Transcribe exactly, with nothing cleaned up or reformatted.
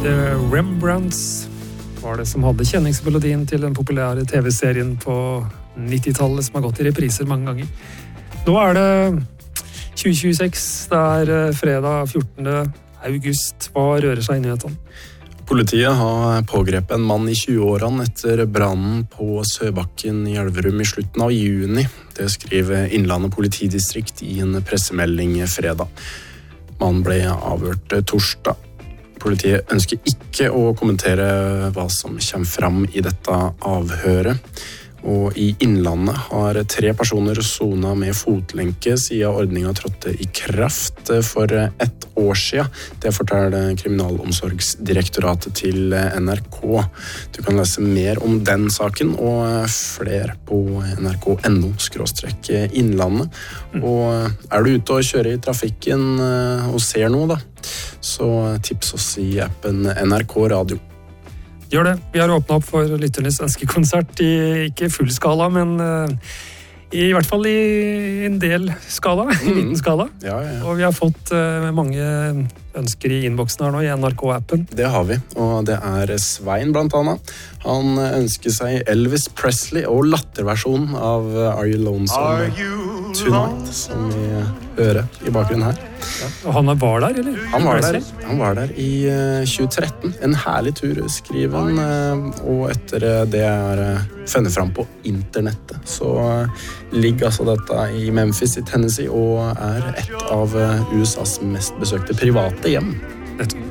The Rembrandts var det som hadde kjenningsmelodien til den populære T V-serien på nittitallet som har gått i repriser mange ganger. Nå er det tjue tjueseks, det er fredag fjortende august. Hva rører seg inn i dette? Politiet har pågrepet en mann i tjueårene etter brannen på Søbakken i Elverum i slutten av juni. Det skriver Innlandet politidistrikt i en pressemelding fredag. Mannen ble avhørt torsdag. Politiet ønsker ikke å kommentere hva som kommer fram i dette avhøret. Og i Innlandet har tre personer sonet med fotlenke siden ordningen trådte i kraft for ett år siden. Det forteller Kriminalomsorgsdirektoratet til N R K. Du kan lese mer om den saken og flere på nrk.no skråstrek Innlandet. Og er du ute og kjører i trafikken og ser noe da, så tips oss i appen N R K Radio. Gjør det. Vi har åpnet opp for lytternes ønskekonsert i ikke full skala, men uh, i hvert fall i en del skala, mm. i liten skala. Ja, ja, ja. Og vi har fått uh, mange ønsker i innboksen her nå i N R K-appen. Det har vi, og det er Svein blant annet. Han ønsker seg Elvis Presley og latterversjonen av Are You Lonesome Tonight, som vi hører i bakgrunnen her. Ja. Og han var der, eller? Han var der, han var der i tjue tretten. En herlig tur, skriver han, og etter det er funnet fram på internettet. Så ligger altså dette i Memphis i Tennessee og er et av U S A's mest besøkte private hjem. Nettopp.